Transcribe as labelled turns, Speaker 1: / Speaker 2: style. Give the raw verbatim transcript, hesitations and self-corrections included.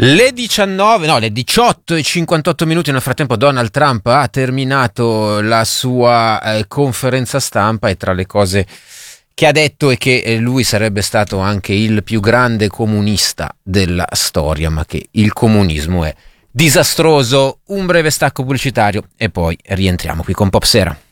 Speaker 1: Le diciannove, no, le diciotto e cinquantotto minuti. Nel frattempo Donald Trump ha terminato la sua eh, conferenza stampa e tra le cose che ha detto è che eh, lui sarebbe stato anche il più grande comunista della storia, ma che il comunismo è disastroso. Un breve stacco pubblicitario e poi rientriamo qui con Popsera.